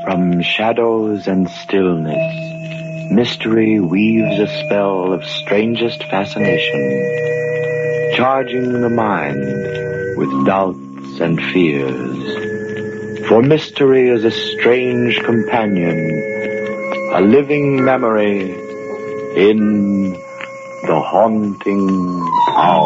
From shadows and stillness, mystery weaves a spell of strangest fascination, charging the mind with doubts and fears. For mystery is a strange companion, a living memory in the haunting hour.